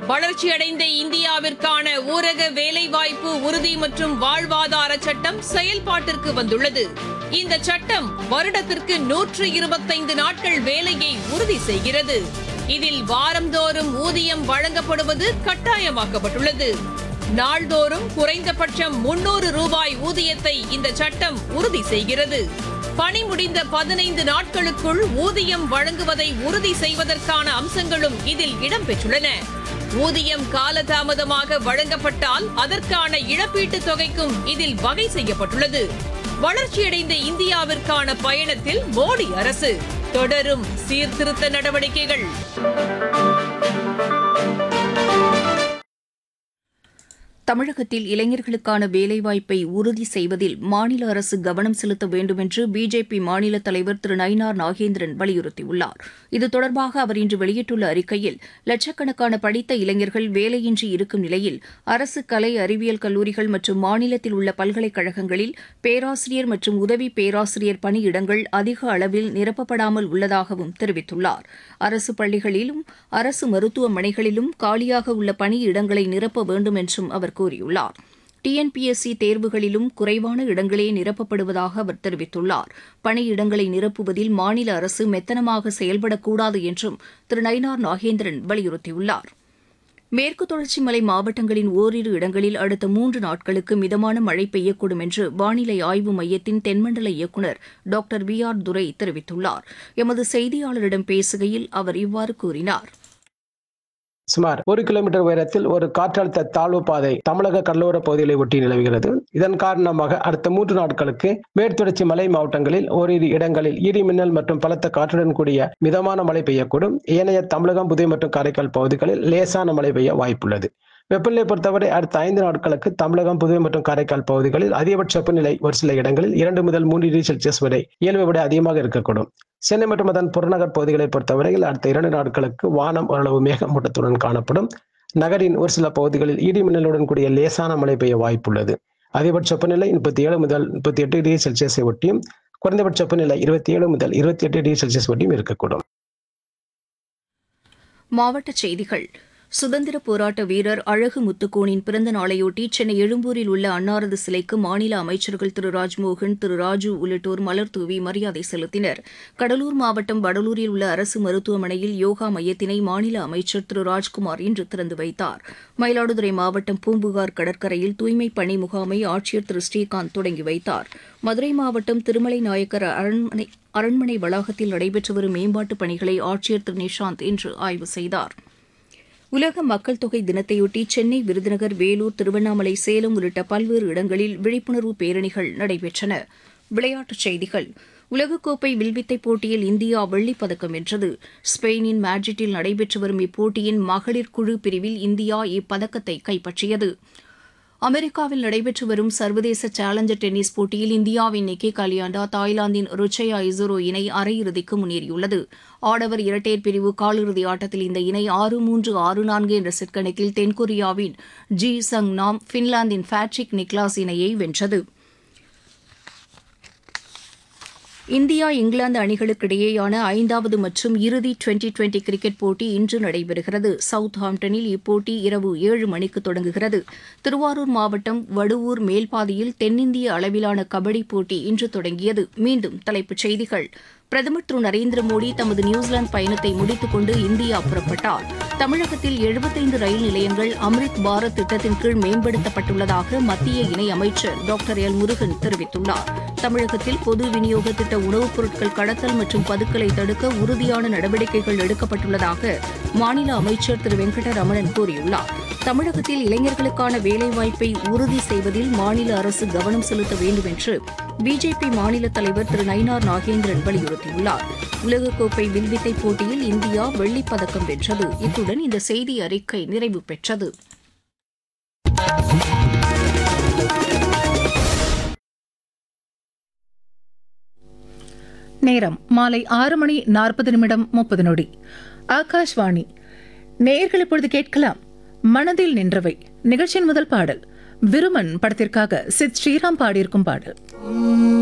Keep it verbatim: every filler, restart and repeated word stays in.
வளர்ச்சியடைந்த இந்தியாவிற்கான ஊரக வேலைவாய்ப்பு உறுதி மற்றும் வாழ்வாதார சட்டம் செயல்பாட்டிற்கு வந்துள்ளது. இந்த சட்டம் வருடத்திற்கு நூற்று இருபத்தைந்து நாட்கள் வேலையை உறுதி செய்கிறது. இதில் வாரந்தோறும் ஊதியம் வழங்கப்படுவது கட்டாயமாக்கப்பட்டுள்ளது. நாள்தோறும் குறைந்தபட்சம் முன்னூறு ரூபாய் ஊதியத்தை இந்த சட்டம் உறுதி செய்கிறது. பணி முடிந்த பதினைந்து நாட்களுக்குள் ஊதியம் வழங்குவதை உறுதி செய்வதற்கான அம்சங்களும் இதில் இடம்பெற்றுள்ளன. ஊதியம் காலதாமதமாக வழங்கப்பட்டால் அதற்கான இழப்பீட்டுத் தொகைக்கும் இதில் வகை செய்யப்பட்டுள்ளது. வளர்ச்சியடைந்த இந்தியாவிற்கான பயணத்தில் மோடி அரசு தொடரும் சீர்திருத்த நடவடிக்கைகள். தமிழகத்தில் இளைஞர்களுக்கான வேலைவாய்ப்பை உறுதி செய்வதில் மாநில அரசு கவனம் செலுத்த வேண்டும் என்று பிஜேபி மாநில தலைவர் திரு நயினார் நாகேந்திரன் வலியுறுத்தியுள்ளார். இது தொடர்பாக அவர் இன்று வெளியிட்டுள்ள அறிக்கையில், லட்சக்கணக்கான படித்த இளைஞர்கள் வேலையின்றி இருக்கும் நிலையில் அரசு கலை அறிவியல் கல்லூரிகள் மற்றும் மாநிலத்தில் உள்ள பல்கலைக்கழகங்களில் பேராசிரியர் மற்றும் உதவி பேராசிரியர் பணியிடங்கள் அதிக அளவில் நிரப்பப்படாமல் உள்ளதாகவும் தெரிவித்துள்ளார். அரசு பள்ளிகளிலும் அரசு மருத்துவமனைகளிலும் காலியாக உள்ள பணியிடங்களை நிரப்ப வேண்டும் என்றும் அவர் கூறியுள்ளார். டிஎன்பிஎஸ்சி தேர்வுகளிலும் குறைவான இடங்களே நிரப்பப்படுவதாக அவர் தெரிவித்துள்ளார். பணியிடங்களை நிரப்புவதில் மாநில அரசு மெத்தனமாக செயல்படக்கூடாது என்றும் திரு நயினார் நாகேந்திரன் வலியுறுத்தியுள்ளார். மேற்கு தொடர்ச்சி மலை மாவட்டங்களின் ஓரிரு இடங்களில் அடுத்த மூன்று நாட்களுக்கு மிதமான மழை பெய்யக்கூடும் என்று வானிலை ஆய்வு மையத்தின் தென்மண்டல இயக்குநர் டாக்டர் வி ஆர் துரை தெரிவித்துள்ளார். எமது செய்தியாளரிடம் பேசுகையில் அவர் இவ்வாறு கூறினார். சுமார் ஒரு கிலோமீட்டர் உயரத்தில் ஒரு காற்றழுத்த தாழ்வு பாதை தமிழக கடலோர பகுதிகளை ஒட்டி நிலவுகிறது. இதன் காரணமாக அடுத்த மூன்று நாட்களுக்கு மேற்குத்தொடர்ச்சி மலை மாவட்டங்களில் ஓரிரு இடங்களில் இடி மின்னல் மற்றும் பலத்த காற்றுடன் கூடிய மிதமான மழை பெய்யக்கூடும். ஏனைய தமிழகம், புதுவை மற்றும் காரைக்கால் பகுதிகளில் லேசான மழை பெய்ய வாய்ப்புள்ளது. வெப்பநிலை பொறுத்தவரை அடுத்த ஐந்து நாட்களுக்கு தமிழகம், புதுவை மற்றும் காரைக்கால் பகுதிகளில் அதிகபட்ச வெப்பநிலை ஒரு சில இடங்களில் இரண்டு முதல் மூன்று டிகிரி செல்சியஸ் வரை இயல்பை விட அதிகமாக இருக்கக்கூடும். சென்னை மற்றும் அதன் புறநகர் பகுதிகளை பொறுத்தவரையில் அடுத்த இரண்டு நாட்களுக்கு வானம் ஓரளவு மேகமூட்டத்துடன் காணப்படும். நகரின் ஒரு சில பகுதிகளில் இடி மின்னலுடன் கூடிய லேசான மழை பெய்ய வாய்ப்புள்ளது. அதிகபட்ச வெப்பநிலை முப்பத்தி ஏழு முதல் முப்பத்தி எட்டு டிகிரி செல்சியஸை ஒட்டியும், குறைந்தபட்ச வெப்பநிலை இருபத்தி ஏழு முதல் இருபத்தி எட்டு டிகிரி செல்சியஸ் ஒட்டியும் இருக்கக்கூடும். மாவட்டச் செய்திகள். சுதந்திர போராட்ட வீரர் அழகு முத்துக்கோனின் பிறந்த நாளையொட்டி சென்னை எழும்பூரில் உள்ள அன்னாரது சிலைக்கு மாநில அமைச்சர்கள் திரு ராஜ்மோகன், திரு ராஜு உள்ளிட்டோர் மலர் தூவி மரியாதை செலுத்தினர். கடலூர் மாவட்டம் வடலூரில் உள்ள அரசு மருத்துவமனையில் யோகா மையத்தினை மாநில அமைச்சர் திரு ராஜ்குமார் இன்று திறந்து வைத்தார். மயிலாடுதுறை மாவட்டம் பூம்புகார் கடற்கரையில் தூய்மைப் பணி முகாமை ஆட்சியர் திரு ஸ்ரீகாந்த் தொடங்கி வைத்தார். மதுரை மாவட்டம் திருமலை நாயக்கர் அரண்மனை அரண்மனை வளாகத்தில் நடைபெற்று வரும் மேம்பாட்டுப் பணிகளை ஆட்சியர் திரு நிஷாந்த் இன்று ஆய்வு செய்தார். உலக மக்கள் தொகை தினத்தையொட்டி சென்னை, விருதுநகர், வேலூர், திருவண்ணாமலை, சேலம் உள்ளிட்ட பல்வேறு இடங்களில் விழிப்புணர்வு பேரணிகள் நடைபெற்றன. விளையாட்டுச் செய்திகள். உலகக்கோப்பை வில்வித்தை போட்டியில் இந்தியா வெள்ளிப் பதக்கம் வென்றது. ஸ்பெயினின் மேட்ரிட்டில் நடைபெற்று வரும் இப்போட்டியின் மகளிர் குழு பிரிவில் இந்தியா இப்பதக்கத்தை கைப்பற்றியது. அமெரிக்காவில் நடைபெற்று வரும் சர்வதேச சேலஞ்சர் டென்னிஸ் போட்டியில் இந்தியாவின் நிக்கி கலியாண்டா தாய்லாந்தின் ருச்சயா இசுரோ இணை அரையிறுதிக்கு முன்னேறியுள்ளது. ஆடவர் இரட்டையர் பிரிவு காலிறுதி ஆட்டத்தில் இந்த இணை ஆறு மூன்று ஆறு நான்கு என்ற செட் கணக்கில் தென்கொரியாவின் ஜி சங் நாம், பின்லாந்தின் பேட்ரிக் நிக்லாஸ் இணையை வென்றது. இந்தியா, இங்கிலாந்து அணிகளுக்கிடையேயான ஐந்தாவது மற்றும் இறுதி டுவெண்டி டுவெண்டி கிரிக்கெட் போட்டி இன்று நடைபெறுகிறது. சவுத் ஹாம்டனில் இப்போட்டி இரவு ஏழு மணிக்கு தொடங்குகிறது. திருவாரூர் மாவட்டம் வடுவூர் மேல்பாதியில் தென்னிந்திய அளவிலான கபடி போட்டி இன்று தொடங்கியது. மீண்டும் தலைப்புச் செய்திகள். பிரதமர் திரு நரேந்திர மோடி தமது நியூசிலாந்து பயணத்தை முடித்துக் கொண்டு இந்தியா புறப்பட்டார். தமிழகத்தில் எழுபத்தைந்து ரயில் நிலையங்கள் அம்ரித் பாரத் திட்டத்தின் கீழ் மேம்படுத்தப்பட்டுள்ளதாக மத்திய இணையமைச்சர் டாக்டர் எல் முருகன் தெரிவித்துள்ளார். தமிழகத்தில் பொது விநியோக திட்ட உணவுப் பொருட்கள் கடத்தல் மற்றும் பதுக்கலை தடுக்க உறுதியான நடவடிக்கைகள் எடுக்கப்பட்டுள்ளதாக மாநில அமைச்சர் திரு வெங்கடரமணன் கூறியுள்ளார். தமிழகத்தில் இளைஞர்களுக்கான வேலைவாய்ப்பை உறுதி செய்வதில் மாநில அரசு கவனம் செலுத்த வேண்டும் என்று பிஜேபி மாநில தலைவர் திரு நயினார் நாகேந்திரன் வலியுறுத்தியுள்ளார். உலகக்கோப்பை வில்வித்தை போட்டியில் இந்தியா வெள்ளிப் பதக்கம் வென்றது. இத்துடன் இந்த செய்தி அறிக்கை நிறைவு பெற்றது. நேரம் மாலை ஆறு மணி நாற்பது நிமிடம் முப்பது நொடி. ஆகாஷ்வாணி. நேயர்கள் இப்பொழுது கேட்கலாம் மனதில் நின்றவை நிகழ்ச்சியின் முதல் பாடல். விருமன் படத்திற்காக சித் ஸ்ரீராம் பாடியிருக்கும் பாடல்.